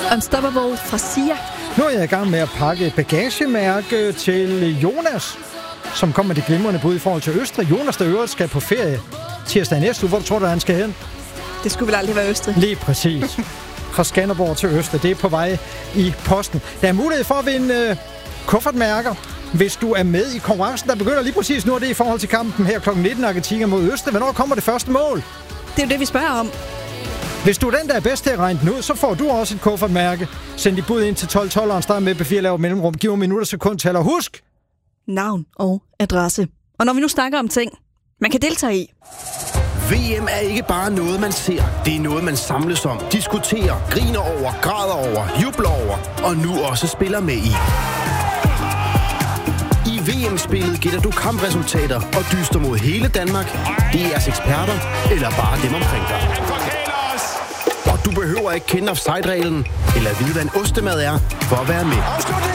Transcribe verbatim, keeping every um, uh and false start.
Unstoppable fra Sia. Nu er jeg i gang med at pakke bagagemærke til Jonas, som kommer med det glimrende bud i forhold til Østrig. Jonas, der øvrigt skal på ferie tirsdag næste uge. Hvor tror du, han skal hen? Det skulle vel aldrig være Østrig. Lige præcis. Fra Skanderborg til Østrig. Det er på vej i posten. Der er mulighed for at vinde øh, kuffertmærker, hvis du er med i konkurrencen. Der begynder lige præcis nu, og det er i forhold til kampen her klokken nitten, Argentina mod Østrig. Hvornår kommer det første mål? Det er jo det, vi spørger om. Hvis du er den, der er bedst til at regne den ud, så får du også et kuffertmærke. Send dit bud ind til tolv tolv, og start med B fire laver mellemrum. Giv mig minutter, sekund, tæller. Husk! Navn og adresse. Og når vi nu snakker om ting, man kan deltage i. V M er ikke bare noget, man ser. Det er noget, man samles om, diskuterer, griner over, græder over, jubler over, og nu også spiller med i. I V M-spillet gætter du kampresultater og dyster mod hele Danmark, D R's eksperter eller bare dem omkring dig. Og du behøver ikke kende offside-reglen eller vide, hvad en ostemad er, for at være med.